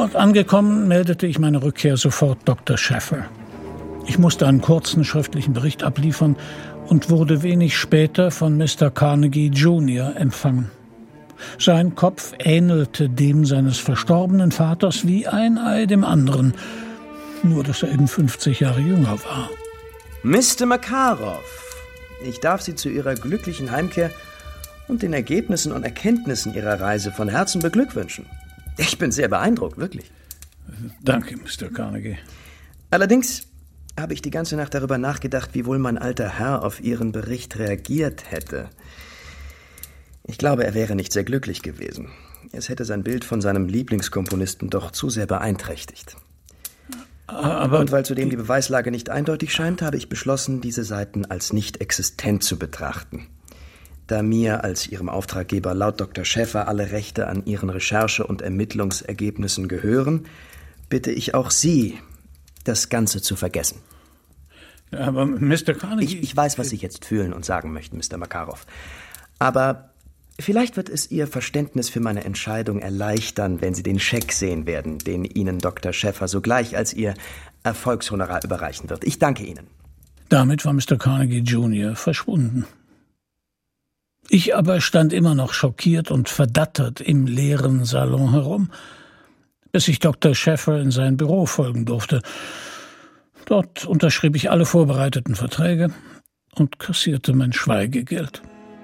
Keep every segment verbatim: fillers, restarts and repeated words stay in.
Ort angekommen, meldete ich meine Rückkehr sofort Doktor Schäfer. Ich musste einen kurzen schriftlichen Bericht abliefern und wurde wenig später von Mister Carnegie Junior empfangen. Sein Kopf ähnelte dem seines verstorbenen Vaters wie ein Ei dem anderen, nur dass er eben fünfzig Jahre jünger war. Mister Makarov, ich darf Sie zu Ihrer glücklichen Heimkehr und den Ergebnissen und Erkenntnissen Ihrer Reise von Herzen beglückwünschen. Ich bin sehr beeindruckt, wirklich. Danke, Mister Carnegie. Allerdings habe ich die ganze Nacht darüber nachgedacht, wie wohl mein alter Herr auf Ihren Bericht reagiert hätte. Ich glaube, er wäre nicht sehr glücklich gewesen. Es hätte sein Bild von seinem Lieblingskomponisten doch zu sehr beeinträchtigt. Aber Und weil zudem die Beweislage nicht eindeutig scheint, habe ich beschlossen, diese Seiten als nicht existent zu betrachten. Da mir als Ihrem Auftraggeber laut Doktor Schäfer alle Rechte an Ihren Recherche- und Ermittlungsergebnissen gehören, bitte ich auch Sie, das Ganze zu vergessen. Aber Mister Carnegie... Ich, ich weiß, was Sie jetzt fühlen und sagen möchten, Mister Makarov. Aber vielleicht wird es Ihr Verständnis für meine Entscheidung erleichtern, wenn Sie den Scheck sehen werden, den Ihnen Doktor Schäfer sogleich als Ihr Erfolgshonorar überreichen wird. Ich danke Ihnen. Damit war Mister Carnegie Junior verschwunden. Ich aber stand immer noch schockiert und verdattert im leeren Salon herum, bis ich Doktor Schäfer in sein Büro folgen durfte. Dort unterschrieb ich alle vorbereiteten Verträge und kassierte mein Schweigegeld.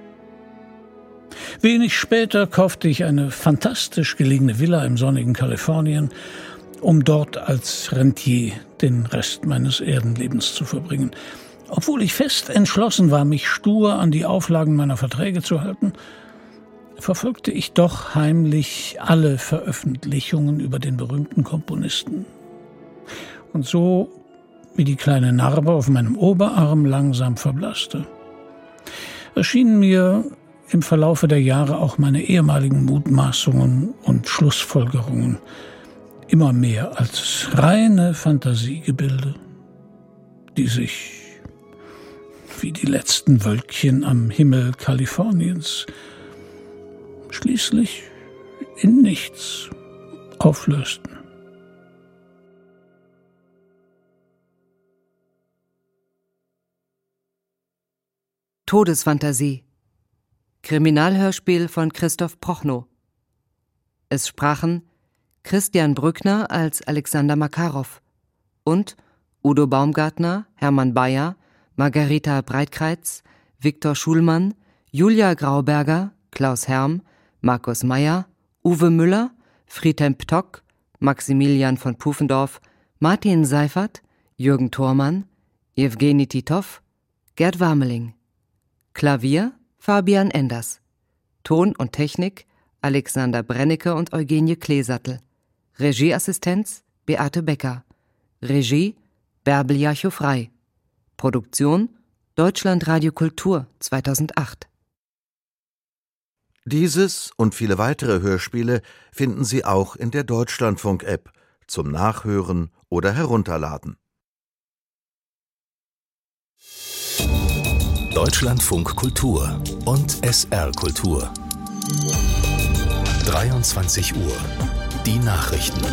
Wenig später kaufte ich eine fantastisch gelegene Villa im sonnigen Kalifornien, um dort als Rentier den Rest meines Erdenlebens zu verbringen. Obwohl ich fest entschlossen war, mich stur an die Auflagen meiner Verträge zu halten, verfolgte ich doch heimlich alle Veröffentlichungen über den berühmten Komponisten. Und so, wie die kleine Narbe auf meinem Oberarm langsam verblasste, erschienen mir im Verlaufe der Jahre auch meine ehemaligen Mutmaßungen und Schlussfolgerungen immer mehr als reine Fantasiegebilde, die sich wie die letzten Wölkchen am Himmel Kaliforniens schließlich in nichts auflösten. Todesfantasie. Kriminalhörspiel von Christoph Prochnow. Es sprachen Christian Brückner als Alexander Makarov und Udo Baumgartner, Hermann Bayer, Margarita Breitkreitz, Viktor Schulmann, Julia Grauberger, Klaus Herm, Markus Meyer, Uwe Müller, Friedhelm Ptock, Maximilian von Pufendorf, Martin Seifert, Jürgen Thormann, Jewgeni Titov, Gerd Warmeling. Klavier Fabian Enders. Ton und Technik Alexander Brennecke und Eugenie Kleesattel. Regieassistenz Beate Becker. Regie Bärbel Jachow-Frey. Produktion Deutschlandradio Kultur zweitausendacht. Dieses und viele weitere Hörspiele finden Sie auch in der Deutschlandfunk-App zum Nachhören oder Herunterladen. Deutschlandfunk Kultur und S R Kultur. dreiundzwanzig Uhr. Die Nachrichten.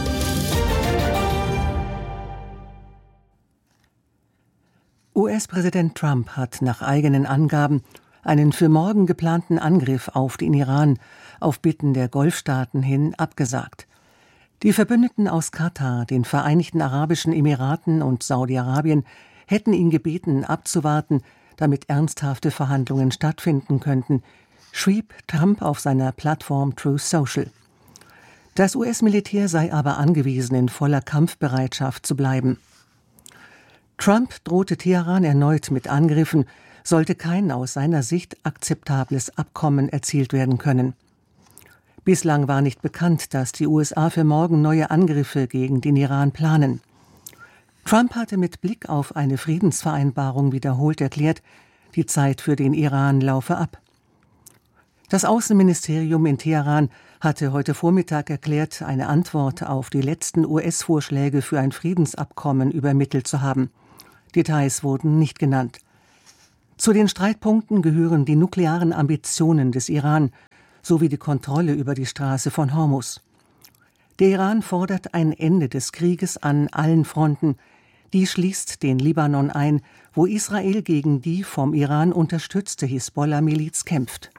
U S-Präsident Trump hat nach eigenen Angaben einen für morgen geplanten Angriff auf den Iran auf Bitten der Golfstaaten hin abgesagt. Die Verbündeten aus Katar, den Vereinigten Arabischen Emiraten und Saudi-Arabien hätten ihn gebeten, abzuwarten, damit ernsthafte Verhandlungen stattfinden könnten, schrieb Trump auf seiner Plattform Truth Social. Das U S-Militär sei aber angewiesen, in voller Kampfbereitschaft zu bleiben. Trump drohte Teheran erneut mit Angriffen, sollte kein aus seiner Sicht akzeptables Abkommen erzielt werden können. Bislang war nicht bekannt, dass die U S A für morgen neue Angriffe gegen den Iran planen. Trump hatte mit Blick auf eine Friedensvereinbarung wiederholt erklärt, die Zeit für den Iran laufe ab. Das Außenministerium in Teheran hatte heute Vormittag erklärt, eine Antwort auf die letzten U S-Vorschläge für ein Friedensabkommen übermittelt zu haben. Details wurden nicht genannt. Zu den Streitpunkten gehören die nuklearen Ambitionen des Iran sowie die Kontrolle über die Straße von Hormuz. Der Iran fordert ein Ende des Krieges an allen Fronten. Dies schließt den Libanon ein, wo Israel gegen die vom Iran unterstützte Hisbollah-Miliz kämpft.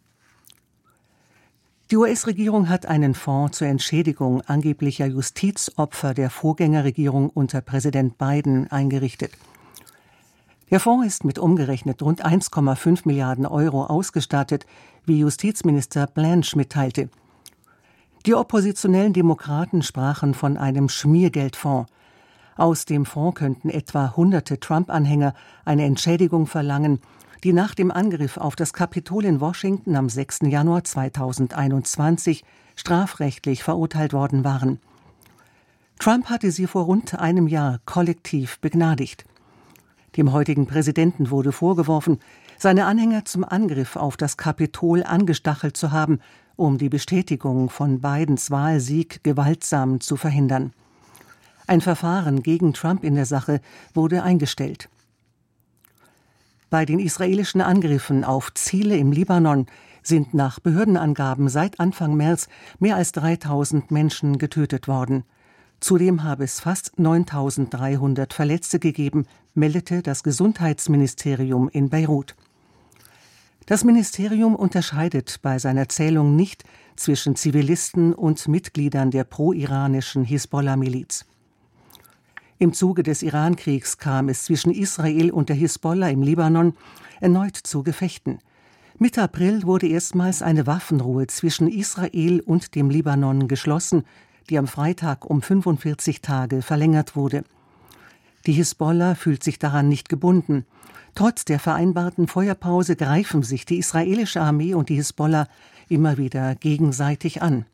Die U S-Regierung hat einen Fonds zur Entschädigung angeblicher Justizopfer der Vorgängerregierung unter Präsident Biden eingerichtet. Der Fonds ist mit umgerechnet rund eins Komma fünf Milliarden Euro ausgestattet, wie Justizminister Blanche mitteilte. Die oppositionellen Demokraten sprachen von einem Schmiergeldfonds. Aus dem Fonds könnten etwa hunderte Trump-Anhänger eine Entschädigung verlangen, die nach dem Angriff auf das Kapitol in Washington am sechsten Januar zweitausendeinundzwanzig strafrechtlich verurteilt worden waren. Trump hatte sie vor rund einem Jahr kollektiv begnadigt. Dem heutigen Präsidenten wurde vorgeworfen, seine Anhänger zum Angriff auf das Kapitol angestachelt zu haben, um die Bestätigung von Bidens Wahlsieg gewaltsam zu verhindern. Ein Verfahren gegen Trump in der Sache wurde eingestellt. Bei den israelischen Angriffen auf Ziele im Libanon sind nach Behördenangaben seit Anfang März mehr als dreitausend Menschen getötet worden. Zudem habe es fast neuntausenddreihundert Verletzte gegeben, meldete das Gesundheitsministerium in Beirut. Das Ministerium unterscheidet bei seiner Zählung nicht zwischen Zivilisten und Mitgliedern der pro-iranischen Hisbollah-Miliz. Im Zuge des Irankriegs kam es zwischen Israel und der Hisbollah im Libanon erneut zu Gefechten. Mitte April wurde erstmals eine Waffenruhe zwischen Israel und dem Libanon geschlossen, die am Freitag um fünfundvierzig Tage verlängert wurde. Die Hisbollah fühlt sich daran nicht gebunden. Trotz der vereinbarten Feuerpause greifen sich die israelische Armee und die Hisbollah immer wieder gegenseitig an.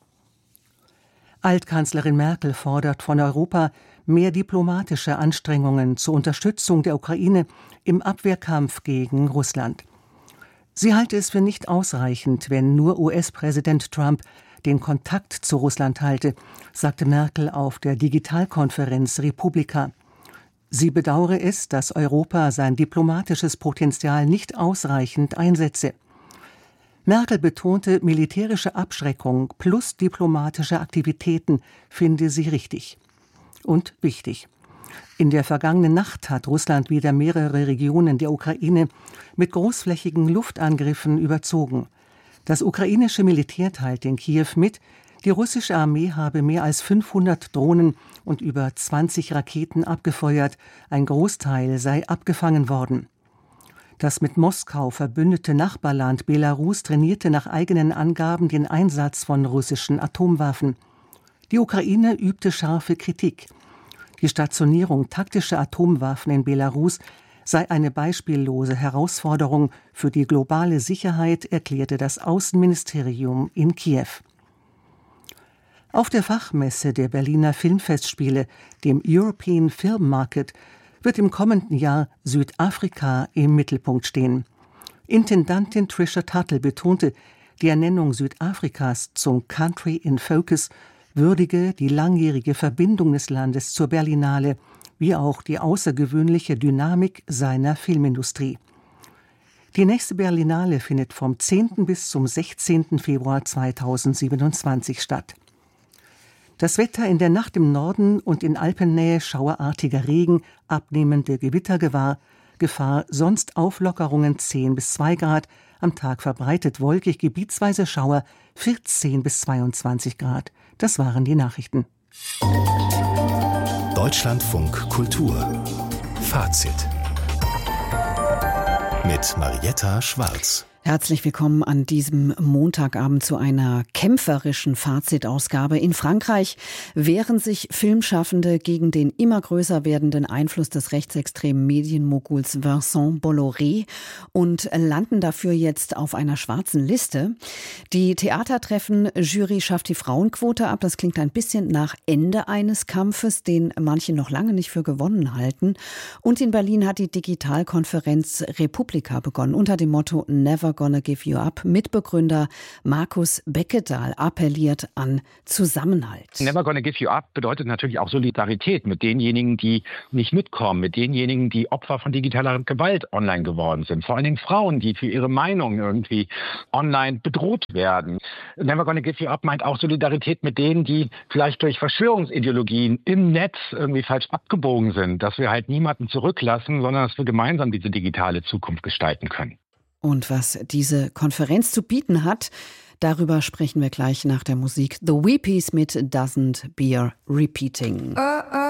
Altkanzlerin Merkel fordert von Europa mehr diplomatische Anstrengungen zur Unterstützung der Ukraine im Abwehrkampf gegen Russland. Sie halte es für nicht ausreichend, wenn nur U S-Präsident Trump den Kontakt zu Russland halte, sagte Merkel auf der Digitalkonferenz Republika. Sie bedauere es, dass Europa sein diplomatisches Potenzial nicht ausreichend einsetze. Merkel betonte, militärische Abschreckung plus diplomatische Aktivitäten finde sie richtig und wichtig. In der vergangenen Nacht hat Russland wieder mehrere Regionen der Ukraine mit großflächigen Luftangriffen überzogen. Das ukrainische Militär teilte in Kiew mit, die russische Armee habe mehr als fünfhundert Drohnen und über zwanzig Raketen abgefeuert, ein Großteil sei abgefangen worden. Das mit Moskau verbündete Nachbarland Belarus trainierte nach eigenen Angaben den Einsatz von russischen Atomwaffen. Die Ukraine übte scharfe Kritik. Die Stationierung taktischer Atomwaffen in Belarus sei eine beispiellose Herausforderung für die globale Sicherheit, erklärte das Außenministerium in Kiew. Auf der Fachmesse der Berliner Filmfestspiele, dem European Film Market, wird im kommenden Jahr Südafrika im Mittelpunkt stehen. Intendantin Trisha Tuttle betonte, die Ernennung Südafrikas zum Country in Focus würdige die langjährige Verbindung des Landes zur Berlinale, wie auch die außergewöhnliche Dynamik seiner Filmindustrie. Die nächste Berlinale findet vom zehnten bis zum sechzehnten Februar zweitausendsiebenundzwanzig statt. Das Wetter in der Nacht im Norden und in Alpennähe schauerartiger Regen, abnehmende Gewittergefahr, Gefahr, sonst Auflockerungen zehn bis zwei Grad, am Tag verbreitet wolkig, gebietsweise Schauer vierzehn bis zweiundzwanzig Grad. Das waren die Nachrichten. Deutschlandfunk Kultur Fazit mit Marietta Schwarz. Herzlich willkommen an diesem Montagabend zu einer kämpferischen Fazitausgabe. In Frankreich wehren sich Filmschaffende gegen den immer größer werdenden Einfluss des rechtsextremen Medienmoguls Vincent Bolloré und landen dafür jetzt auf einer schwarzen Liste. Die Theatertreffen-Jury schafft die Frauenquote ab. Das klingt ein bisschen nach Ende eines Kampfes, den manche noch lange nicht für gewonnen halten. Und in Berlin hat die Digitalkonferenz Republika begonnen unter dem Motto Never Gonna Give You Up. Mitbegründer Markus Beckedahl appelliert an Zusammenhalt. Never Gonna Give You Up bedeutet natürlich auch Solidarität mit denjenigen, die nicht mitkommen, mit denjenigen, die Opfer von digitaler Gewalt online geworden sind. Vor allen Dingen Frauen, die für ihre Meinung irgendwie online bedroht werden. Never Gonna Give You Up meint auch Solidarität mit denen, die vielleicht durch Verschwörungsideologien im Netz irgendwie falsch abgebogen sind. Dass wir halt niemanden zurücklassen, sondern dass wir gemeinsam diese digitale Zukunft gestalten können. Und was diese Konferenz zu bieten hat, darüber sprechen wir gleich nach der Musik. The Weepies mit Doesn't Bear Repeating. Uh, uh.